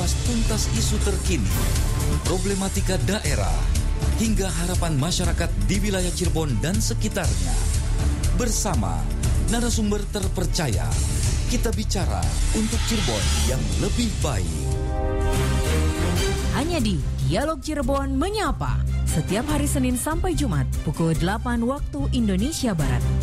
mengulas tuntas isu terkini, problematika daerah, hingga harapan masyarakat di wilayah Cirebon dan sekitarnya. Bersama narasumber terpercaya, kita bicara untuk Cirebon yang lebih baik. Hanya di Dialog Cirebon Menyapa, setiap hari Senin sampai Jumat pukul 8 waktu Indonesia Barat.